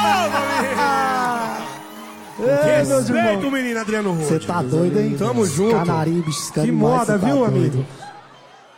Respeito o menino Adriano Rude. Você tá doido, hein? Tamo junto. Canaribes, que moda, viu, amigo?